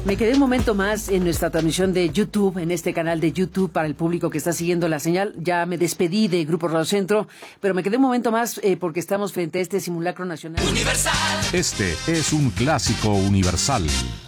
Me quedé un momento más en nuestra transmisión de YouTube, en este canal de YouTube para el público que está siguiendo la señal. Ya me despedí de Grupo Radio Centro, pero me quedé un momento más porque estamos frente a este simulacro nacional. Universal. Este es un clásico universal.